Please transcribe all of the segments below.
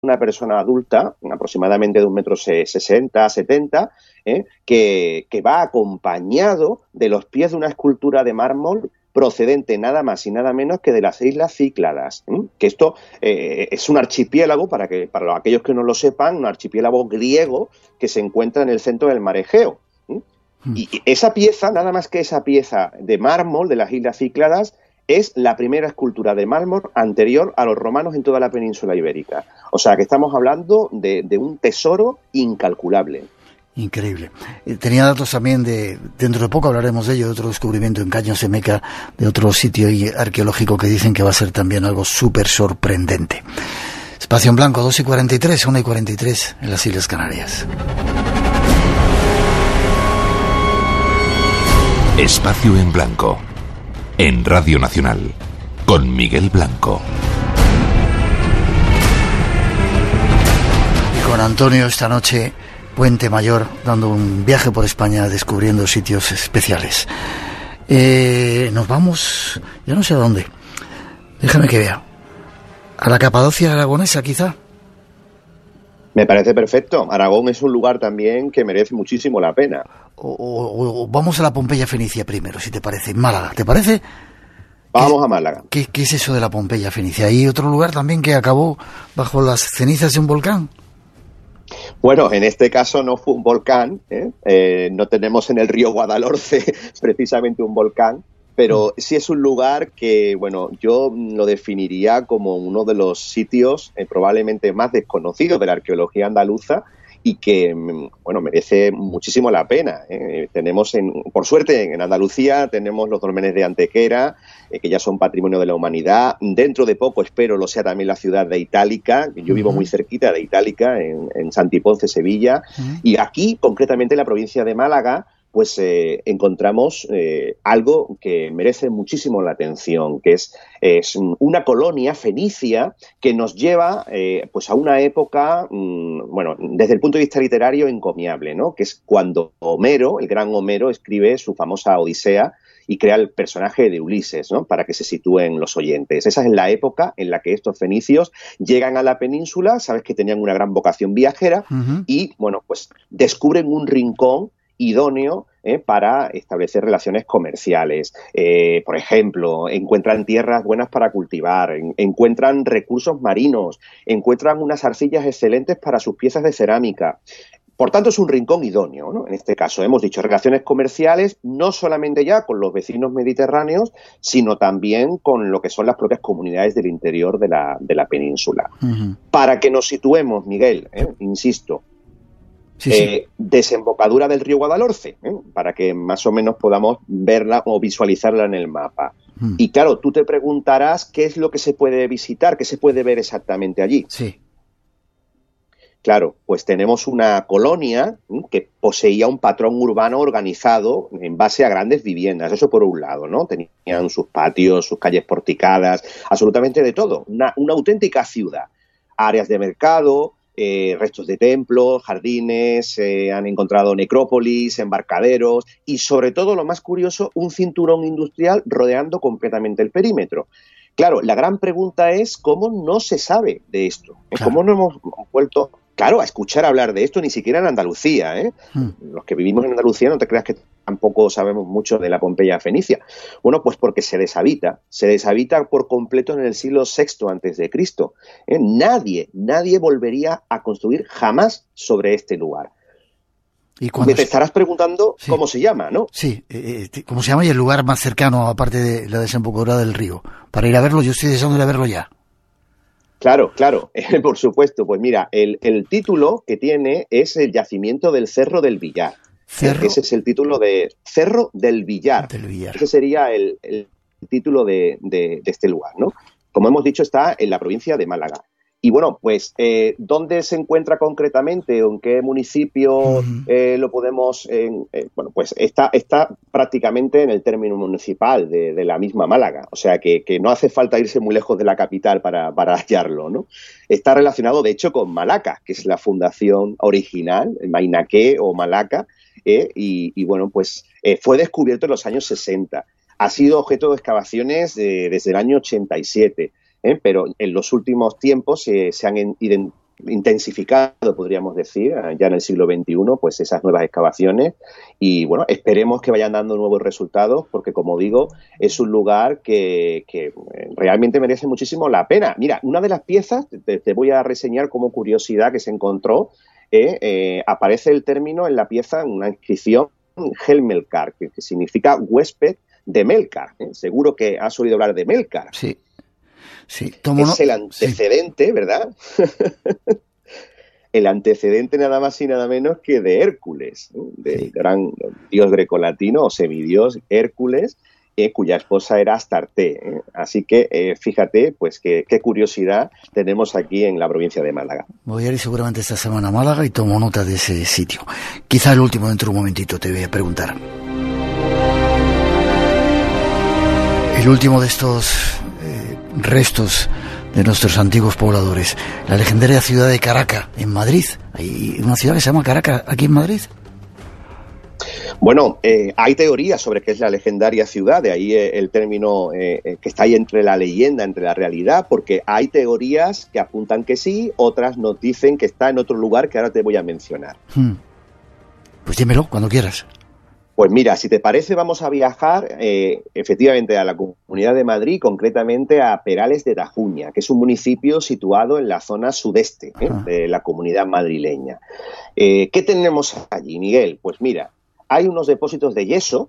una persona adulta, aproximadamente de 1,60 m, 70 m, que va acompañado de los pies de una escultura de mármol procedente nada más y nada menos que de las Islas Cícladas, que esto es un archipiélago, para aquellos que no lo sepan, un archipiélago griego que se encuentra en el centro del mar Egeo. Y esa pieza, nada más que esa pieza de mármol de las Islas Cícladas, es la primera escultura de mármol anterior a los romanos en toda la península ibérica. O sea, que estamos hablando de un tesoro incalculable. Increíble. Tenía datos también dentro de poco hablaremos de ello, de otro descubrimiento en Caño Semeca, de otro sitio arqueológico que dicen que va a ser también algo súper sorprendente. Espacio en Blanco, 2:43, 1:43 en las Islas Canarias. Espacio en Blanco, en Radio Nacional, con Miguel Blanco. Y con Antonio esta noche, Puente Mayor, dando un viaje por España, descubriendo sitios especiales. Nos vamos, yo no sé a dónde, déjame que vea, a la Capadocia aragonesa quizá. Me parece perfecto. Aragón es un lugar también que merece muchísimo la pena. O vamos a la Pompeya Fenicia primero, si te parece, en Málaga, ¿te parece? Vamos a Málaga. ¿Qué es eso de la Pompeya Fenicia? ¿Hay otro lugar también que acabó bajo las cenizas de un volcán? Bueno, en este caso no fue un volcán, no tenemos en el río Guadalhorce precisamente un volcán, pero sí es un lugar que, bueno, yo lo definiría como uno de los sitios probablemente más desconocidos de la arqueología andaluza y que, bueno, merece muchísimo la pena. Tenemos, por suerte, en Andalucía tenemos los dólmenes de Antequera, que ya son patrimonio de la humanidad. Dentro de poco, espero, lo sea también la ciudad de Itálica. Yo vivo muy cerquita de Itálica, en Santiponce, Sevilla. Y aquí, concretamente en la provincia de Málaga, pues encontramos algo que merece muchísimo la atención, que es una colonia fenicia que nos lleva pues a una época, bueno, desde el punto de vista literario, encomiable, ¿no? Que es cuando Homero, el gran Homero, escribe su famosa Odisea y crea el personaje de Ulises, ¿no? Para que se sitúen los oyentes. Esa es la época en la que estos fenicios llegan a la península, sabes que tenían una gran vocación viajera y, bueno, pues descubren un rincón idóneo para establecer relaciones comerciales. Por ejemplo, encuentran tierras buenas para cultivar, encuentran recursos marinos, encuentran unas arcillas excelentes para sus piezas de cerámica. Por tanto, es un rincón idóneo, ¿no? En este caso, hemos dicho relaciones comerciales no solamente ya con los vecinos mediterráneos, sino también con lo que son las propias comunidades del interior de la península. Para que nos situemos, Miguel, insisto, sí. Desembocadura del río Guadalhorce, para que más o menos podamos verla o visualizarla en el mapa. Y claro, tú te preguntarás qué es lo que se puede visitar, qué se puede ver exactamente allí. Sí. Claro, pues tenemos una colonia que poseía un patrón urbano organizado en base a grandes viviendas, eso por un lado, ¿no? Tenían sus patios, sus calles porticadas, absolutamente de todo, una auténtica ciudad. Áreas de mercado, restos de templos, jardines, han encontrado necrópolis, embarcaderos y, sobre todo, lo más curioso, un cinturón industrial rodeando completamente el perímetro. Claro, la gran pregunta es cómo no se sabe de esto, Claro. cómo no hemos vuelto, claro, a escuchar hablar de esto, ni siquiera en Andalucía. Los que vivimos en Andalucía no te creas que tampoco sabemos mucho de la Pompeya fenicia. Bueno, pues porque se deshabita por completo en el siglo VI antes de Cristo. Nadie volvería a construir jamás sobre este lugar. Y cuando te estarás preguntando cómo se llama, ¿no? Sí, cómo se llama y el lugar más cercano, aparte de la desembocadura del río. Para ir a verlo, yo estoy deseando ir a verlo ya. Claro, por supuesto. Pues mira, el título que tiene es el yacimiento del Cerro del Villar. Ese es el título de Cerro del Villar. Ese sería el título de este lugar, ¿no? Como hemos dicho, está en la provincia de Málaga. Y bueno, pues, ¿dónde se encuentra concretamente o en qué municipio lo podemos...? Bueno, pues está prácticamente en el término municipal de la misma Málaga. O sea, que no hace falta irse muy lejos de la capital para hallarlo, ¿no? Está relacionado, de hecho, con Malaca, que es la fundación original, Mainaqué o Malaca, y bueno, pues fue descubierto en los años 60. Ha sido objeto de excavaciones desde el año 87. Pero en los últimos tiempos se han intensificado, podríamos decir, ya en el siglo XXI, pues esas nuevas excavaciones y, bueno, esperemos que vayan dando nuevos resultados porque, como digo, es un lugar que realmente merece muchísimo la pena. Mira, una de las piezas, te voy a reseñar como curiosidad que se encontró, aparece el término en la pieza, en una inscripción, Helmelkar, que significa huésped de Melkar. Seguro que has oído hablar de Melkar. Sí. Sí, es el antecedente, sí. ¿Verdad? El antecedente nada más y nada menos que de Hércules, del gran dios grecolatino o semidios Hércules, cuya esposa era Astarte. Así que fíjate, pues qué curiosidad tenemos aquí en la provincia de Málaga. Voy a ir seguramente esta semana a Málaga y tomo nota de ese sitio. Quizá el último dentro de un momentito te voy a preguntar. El último de estos restos de nuestros antiguos pobladores, la legendaria ciudad de Caracas, en Madrid. ¿Hay una ciudad que se llama Caracas aquí en Madrid? Bueno, hay teorías sobre qué es la legendaria ciudad, de ahí el término que está ahí entre la leyenda, entre la realidad, porque hay teorías que apuntan que sí, otras nos dicen que está en otro lugar que ahora te voy a mencionar. Pues dímelo, cuando quieras. Pues mira, si te parece, vamos a viajar efectivamente a la Comunidad de Madrid, concretamente a Perales de Tajuña, que es un municipio situado en la zona sudeste de la Comunidad madrileña. ¿Qué tenemos allí, Miguel? Pues mira, hay unos depósitos de yeso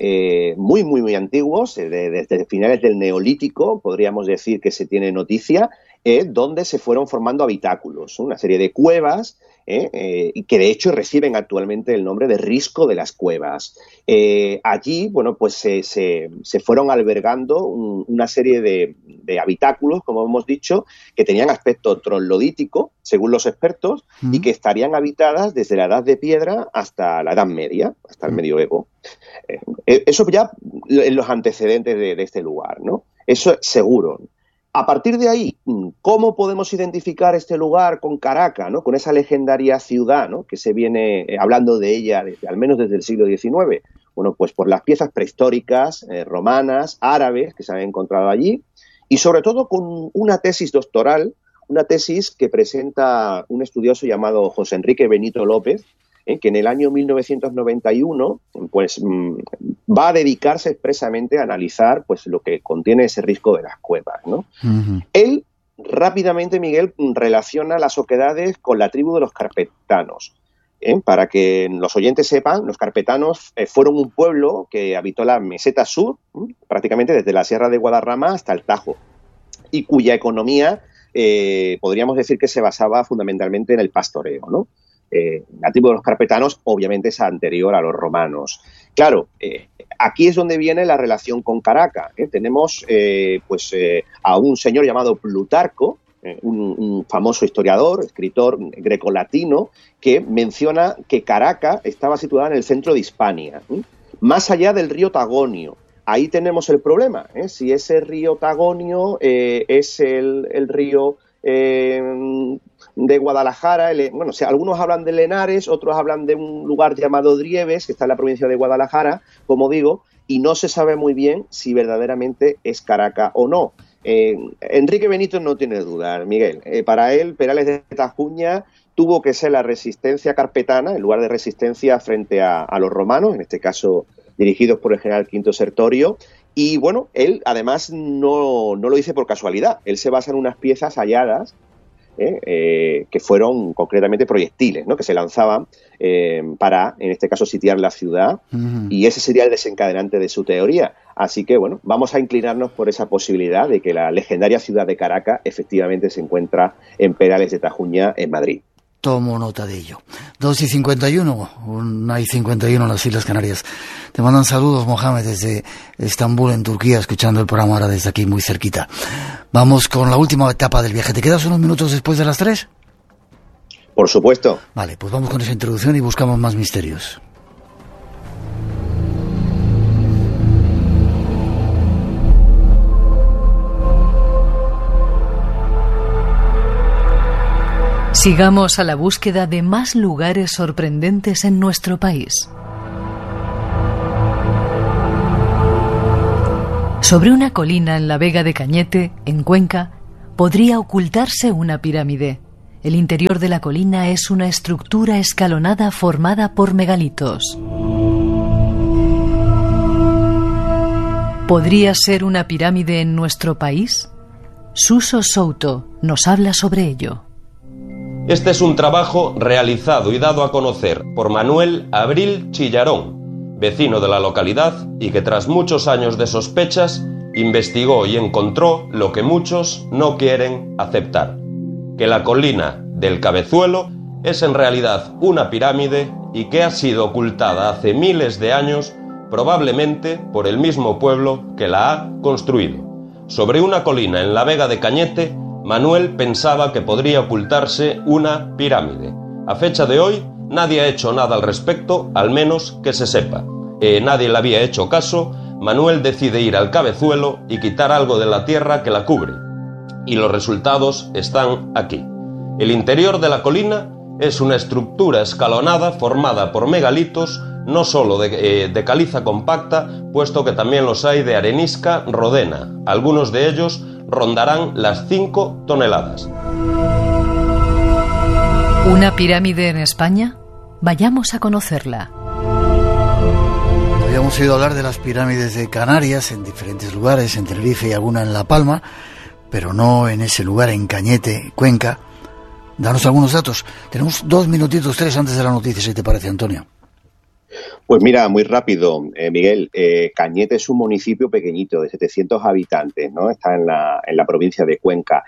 muy antiguos, desde finales del Neolítico, podríamos decir que se tiene noticia, donde se fueron formando habitáculos, una serie de cuevas, y que de hecho reciben actualmente el nombre de Risco de las Cuevas. Allí, bueno, pues se fueron albergando una serie de habitáculos, como hemos dicho, que tenían aspecto troglodítico, según los expertos, y que estarían habitadas desde la Edad de Piedra hasta la Edad Media, hasta el Medioevo. Eso ya en los antecedentes de este lugar, ¿no? Eso es seguro. A partir de ahí, ¿cómo podemos identificar este lugar con Caracas, ¿no? Con esa legendaria ciudad, ¿no? Que se viene hablando de ella al menos desde el siglo XIX? Bueno, pues por las piezas prehistóricas, romanas, árabes que se han encontrado allí y sobre todo con una tesis doctoral, una tesis que presenta un estudioso llamado José Enrique Benito López, que en el año 1991 pues va a dedicarse expresamente a analizar pues lo que contiene ese Risco de las Cuevas, ¿no? Él rápidamente, Miguel, relaciona las oquedades con la tribu de los carpetanos. Para que los oyentes sepan, los carpetanos fueron un pueblo que habitó la meseta sur, prácticamente desde la Sierra de Guadarrama hasta el Tajo, y cuya economía podríamos decir que se basaba fundamentalmente en el pastoreo, ¿no? La tribu de los carpetanos obviamente es anterior a los romanos. Claro, aquí es donde viene la relación con Caracas. Tenemos a un señor llamado Plutarco, un famoso historiador, escritor grecolatino, que menciona que Caracas estaba situada en el centro de Hispania, más allá del río Tagonio. Ahí tenemos el problema, si ese río Tagonio es el río de Guadalajara, algunos hablan de Lenares, otros hablan de un lugar llamado Drieves, que está en la provincia de Guadalajara, como digo, y no se sabe muy bien si verdaderamente es Caracas o no. Enrique Benito no tiene dudas, Miguel. Para él, Perales de Tajuña tuvo que ser la resistencia carpetana, en lugar de resistencia frente a los romanos, en este caso dirigidos por el general Quinto Sertorio. Y bueno, él además no lo dice por casualidad, él se basa en unas piezas halladas que fueron concretamente proyectiles, ¿no? Que se lanzaban para, en este caso, sitiar la ciudad, y ese sería el desencadenante de su teoría. Así que, bueno, vamos a inclinarnos por esa posibilidad de que la legendaria ciudad de Caracas efectivamente se encuentra en Perales de Tajuña, en Madrid. Tomo nota de ello. 2:51, 1:51 en las Islas Canarias. Te mandan saludos, Mohamed, desde Estambul, en Turquía, escuchando el programa ahora desde aquí, muy cerquita. Vamos con la última etapa del viaje. ¿Te quedas unos minutos después de las 3? Por supuesto. Vale, pues vamos con esa introducción y buscamos más misterios. Sigamos a la búsqueda de más lugares sorprendentes en nuestro país. Sobre una colina en la Vega de Cañete, en Cuenca, podría ocultarse una pirámide. El interior de la colina es una estructura escalonada formada por megalitos. ¿Podría ser una pirámide en nuestro país? Suso Souto nos habla sobre ello. Este es un trabajo realizado y dado a conocer por Manuel Abril Chillarón, vecino de la localidad y que tras muchos años de sospechas investigó y encontró lo que muchos no quieren aceptar: que la colina del Cabezuelo es en realidad una pirámide y que ha sido ocultada hace miles de años, probablemente por el mismo pueblo que la ha construido. Sobre una colina en la Vega de Cañete, Manuel pensaba que podría ocultarse una pirámide. A fecha de hoy, nadie ha hecho nada al respecto, al menos que se sepa. Nadie le había hecho caso. Manuel decide ir al Cabezuelo y quitar algo de la tierra que la cubre. Y los resultados están aquí. El interior de la colina es una estructura escalonada formada por megalitos, no solo de caliza compacta, puesto que también los hay de arenisca rodena. Algunos de ellos rondarán las 5 toneladas. ¿Una pirámide en España? Vayamos a conocerla. Habíamos oído hablar de las pirámides de Canarias en diferentes lugares, en Tenerife y alguna en La Palma, pero no en ese lugar, en Cañete, Cuenca. Danos algunos datos. Tenemos 2 minutitos, 3 antes de la noticia, si te parece, Antonio. Pues mira, muy rápido, Miguel. Cañete es un municipio pequeñito, de 700 habitantes, ¿no? Está en la provincia de Cuenca.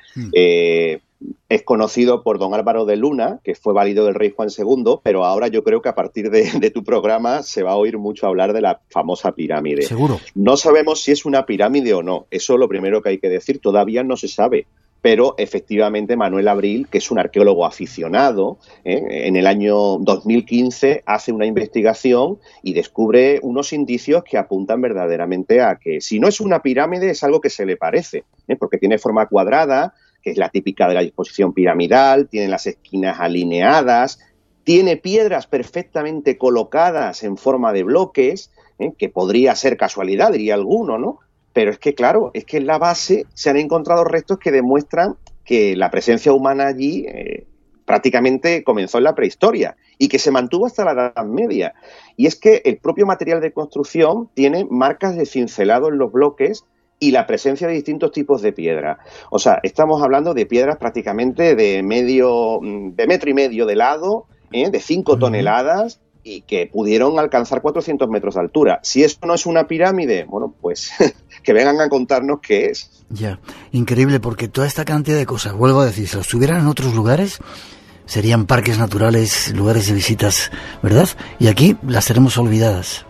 Es conocido por don Álvaro de Luna, que fue válido del rey Juan II, pero ahora yo creo que a partir de tu programa se va a oír mucho hablar de la famosa pirámide. Seguro. No sabemos si es una pirámide o no. Eso es lo primero que hay que decir. Todavía no se sabe. Pero efectivamente Manuel Abril, que es un arqueólogo aficionado, en el año 2015 hace una investigación y descubre unos indicios que apuntan verdaderamente a que si no es una pirámide es algo que se le parece, porque tiene forma cuadrada, que es la típica de la disposición piramidal, tiene las esquinas alineadas, tiene piedras perfectamente colocadas en forma de bloques, que podría ser casualidad, diría alguno, ¿no? Pero es que, claro, es que en la base se han encontrado restos que demuestran que la presencia humana allí prácticamente comenzó en la prehistoria y que se mantuvo hasta la Edad Media. Y es que el propio material de construcción tiene marcas de cincelado en los bloques y la presencia de distintos tipos de piedra. O sea, estamos hablando de piedras prácticamente de metro y medio de lado, de 5 toneladas, y que pudieron alcanzar 400 metros de altura. Si eso no es una pirámide, bueno, pues que vengan a contarnos qué es. Ya, increíble, porque toda esta cantidad de cosas, vuelvo a decir, si las tuvieran en otros lugares, serían parques naturales, lugares de visitas, ¿verdad? Y aquí las tenemos olvidadas.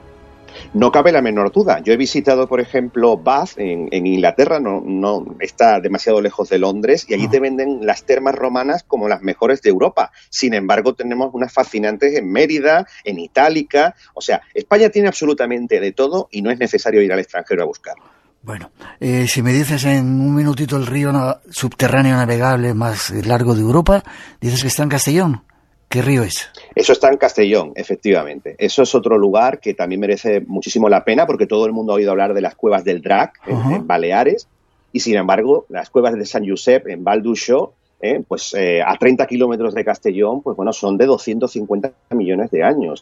No cabe la menor duda. Yo he visitado, por ejemplo, Bath en Inglaterra, no está demasiado lejos de Londres, y allí te venden las termas romanas como las mejores de Europa. Sin embargo, tenemos unas fascinantes en Mérida, en Itálica. O sea, España tiene absolutamente de todo y no es necesario ir al extranjero a buscarlo. Bueno, si me dices en un minutito el río subterráneo navegable más largo de Europa, dices que está en Castellón. ¿Qué río es? Eso está en Castellón, efectivamente. Eso es otro lugar que también merece muchísimo la pena porque todo el mundo ha oído hablar de las cuevas del Drac en Baleares y, sin embargo, las cuevas de Sant Josep en Val d'Uixó, a 30 kilómetros de Castellón, pues bueno, son de 250 millones de años,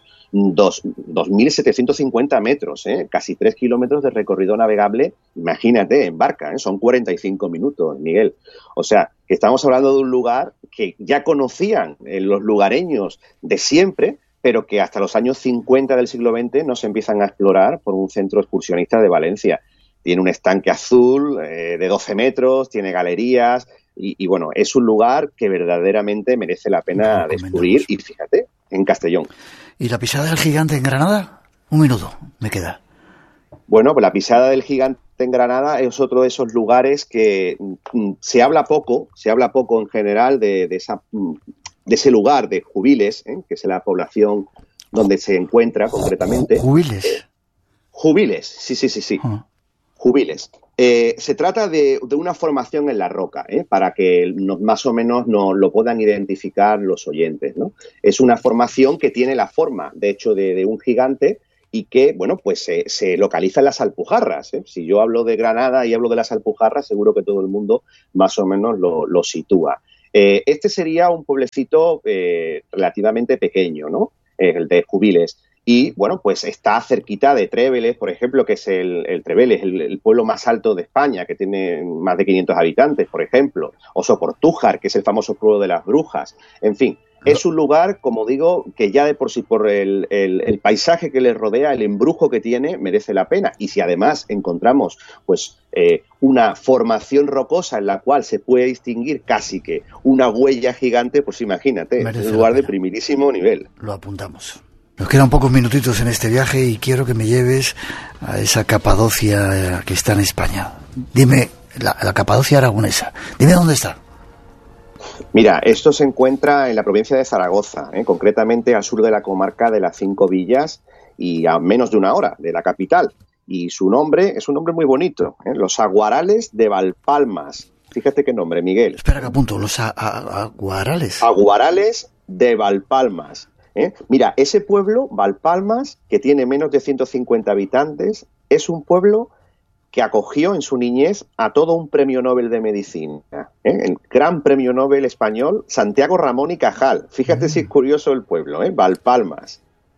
2.750 metros, casi 3 kilómetros de recorrido navegable, imagínate, en barca, son 45 minutos, Miguel. O sea, que estamos hablando de un lugar que ya conocían los lugareños de siempre, pero que hasta los años 50 del siglo XX no se empiezan a explorar por un centro excursionista de Valencia. Tiene un estanque azul de 12 metros, tiene galerías y bueno, es un lugar que verdaderamente merece la pena descubrir y fíjate, en Castellón. ¿Y la pisada del gigante en Granada? Un minuto, me queda. Bueno, pues la pisada del gigante en Granada es otro de esos lugares que se habla poco en general de ese lugar de Jubiles, que es la población donde se encuentra concretamente. ¿Jubiles? Jubiles, sí. Jubiles. Se trata de una formación en la roca, para que más o menos lo puedan identificar los oyentes, ¿no? Es una formación que tiene la forma, de hecho, de un gigante y que, bueno, pues se localiza en las Alpujarras. Si yo hablo de Granada y hablo de las Alpujarras, seguro que todo el mundo más o menos lo sitúa. Este sería un pueblecito relativamente pequeño, ¿no? El de Jubiles. Y, bueno, pues está cerquita de Tréveles, por ejemplo, que es el Tréveles, el pueblo más alto de España, que tiene más de 500 habitantes, por ejemplo. O Soportújar, que es el famoso pueblo de las brujas. En fin, es un lugar, como digo, que ya de por sí, por el paisaje que le rodea, el embrujo que tiene, merece la pena. Y si además encontramos, pues, una formación rocosa en la cual se puede distinguir casi que una huella gigante, pues imagínate, es un lugar de primerísimo nivel. Lo apuntamos. Nos quedan pocos minutitos en este viaje y quiero que me lleves a esa Capadocia que está en España. Dime, la Capadocia aragonesa, dime dónde está. Mira, esto se encuentra en la provincia de Zaragoza, concretamente al sur de la comarca de las Cinco Villas y a menos de una hora de la capital. Y su nombre es un nombre muy bonito, los Aguarales de Valpalmas. Fíjate qué nombre, Miguel. Espera que apunto, los Aguarales. Aguarales de Valpalmas. Mira, ese pueblo, Valpalmas, que tiene menos de 150 habitantes, es un pueblo que acogió en su niñez a todo un premio Nobel de Medicina, el gran premio Nobel español, Santiago Ramón y Cajal. Fíjate si es curioso el pueblo, Valpalmas.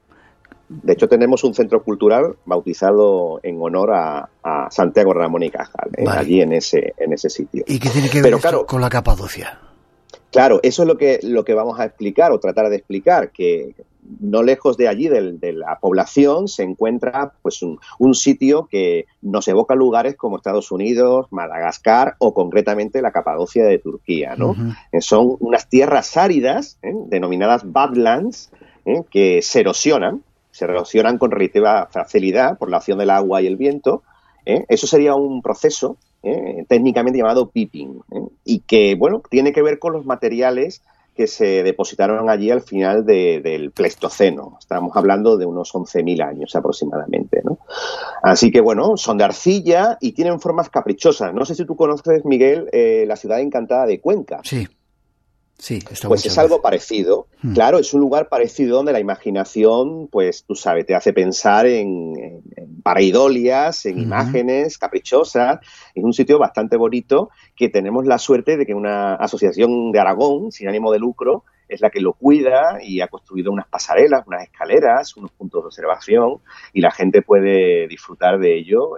De hecho, tenemos un centro cultural bautizado en honor a Santiago Ramón y Cajal, vale, allí en ese sitio. ¿Y qué tiene que ver esto con la Capadocia? Claro, eso es lo que vamos a explicar o tratar de explicar, que no lejos de allí, de la población, se encuentra pues un sitio que nos evoca lugares como Estados Unidos, Madagascar o concretamente la Capadocia de Turquía, ¿no? Uh-huh. Son unas tierras áridas, denominadas Badlands, que se erosionan con relativa facilidad por la acción del agua y el viento. Eso sería un proceso técnicamente llamado pipping, y que, bueno, tiene que ver con los materiales que se depositaron allí al final del Pleistoceno. Estamos hablando de unos 11.000 años aproximadamente, ¿no? Así que, bueno, son de arcilla y tienen formas caprichosas. No sé si tú conoces, Miguel, la ciudad encantada de Cuenca. Sí. Sí, pues es algo parecido. Claro, es un lugar parecido donde la imaginación, pues tú sabes, te hace pensar en pareidolias, en imágenes caprichosas. Es un sitio bastante bonito que tenemos la suerte de que una asociación de Aragón, sin ánimo de lucro, es la que lo cuida y ha construido unas pasarelas, unas escaleras, unos puntos de observación y la gente puede disfrutar de ello,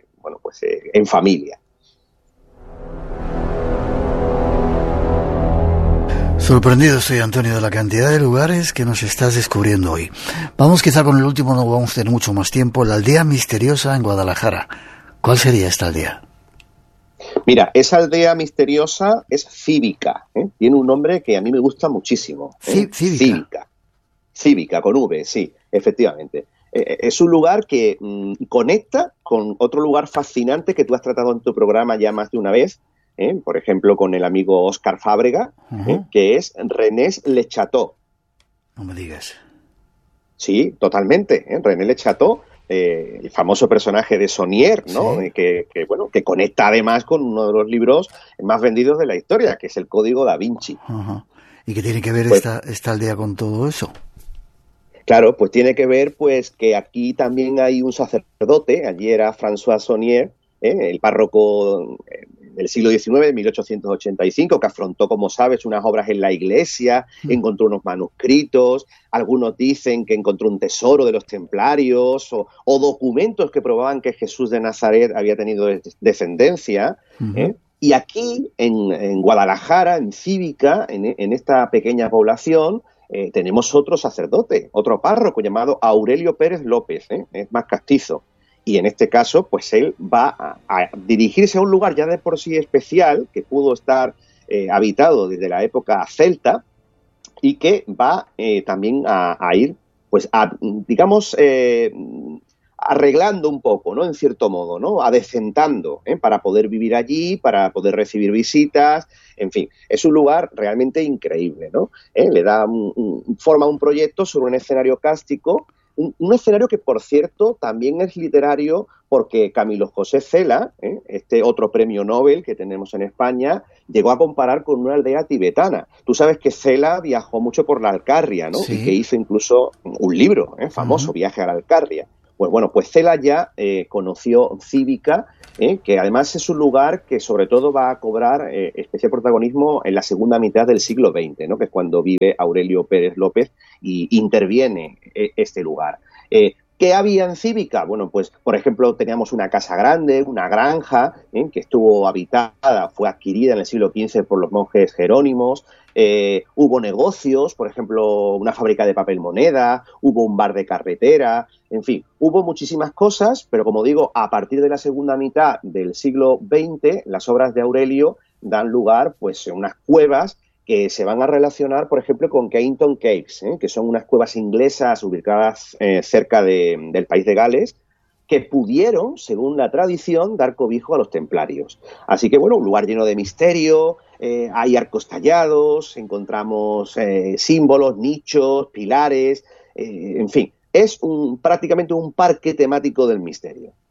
en familia. Sorprendido estoy, Antonio, de la cantidad de lugares que nos estás descubriendo hoy. Vamos quizá con el último, no vamos a tener mucho más tiempo, la aldea misteriosa en Guadalajara. ¿Cuál sería esta aldea? Mira, esa aldea misteriosa es Cívica, Tiene un nombre que a mí me gusta muchísimo. Cívica. Cívica, con V, sí, efectivamente. Es un lugar que conecta con otro lugar fascinante que tú has tratado en tu programa ya más de una vez, por ejemplo, con el amigo Óscar Fábrega, que es Rennes-le-Château. No me digas. Sí, totalmente. Rennes-le-Château, el famoso personaje de Saunier, ¿no? Sí. Que conecta además con uno de los libros más vendidos de la historia, que es el Código Da Vinci. ¿Y qué tiene que ver esta aldea con todo eso? Claro, pues tiene que ver pues que aquí también hay un sacerdote, allí era François Saunier, el párroco del siglo XIX, de 1885, que afrontó, como sabes, unas obras en la iglesia, encontró unos manuscritos, algunos dicen que encontró un tesoro de los templarios o documentos que probaban que Jesús de Nazaret había tenido descendencia. Y aquí, en Guadalajara, en Cívica, en esta pequeña población, tenemos otro sacerdote, otro párroco llamado Aurelio Pérez López, es más castizo. Y en este caso, pues él va a dirigirse a un lugar ya de por sí especial, que pudo estar habitado desde la época celta, y que va también a ir, pues, arreglando un poco, ¿no? En cierto modo, ¿no? Adecentando, para poder vivir allí, para poder recibir visitas, en fin. Es un lugar realmente increíble, ¿no? Le da forma un proyecto sobre un escenario cástico, un escenario que, por cierto, también es literario porque Camilo José Cela, este otro premio Nobel que tenemos en España, llegó a comparar con una aldea tibetana. Tú sabes que Cela viajó mucho por la Alcarria, ¿no? Sí. Y que hizo incluso un libro famoso, Viaje a la Alcarria. Pues bueno, pues Celaya conoció Cívica, que además es un lugar que sobre todo va a cobrar especial protagonismo en la segunda mitad del siglo XX, ¿no? Que es cuando vive Aurelio Pérez López y interviene este lugar. ¿Qué había en Cívica? Bueno, pues, por ejemplo, teníamos una casa grande, una granja, que estuvo habitada, fue adquirida en el siglo XV por los monjes jerónimos. Hubo negocios, por ejemplo, una fábrica de papel moneda, hubo un bar de carretera, en fin, hubo muchísimas cosas, pero como digo, a partir de la segunda mitad del siglo XX, las obras de Aurelio dan lugar pues, a unas cuevas que se van a relacionar, por ejemplo, con Cainton Caves, que son unas cuevas inglesas ubicadas cerca del país de Gales, que pudieron, según la tradición, dar cobijo a los templarios. Así que, bueno, un lugar lleno de misterio, hay arcos tallados, encontramos símbolos, nichos, pilares, en fin, es prácticamente un parque temático del misterio.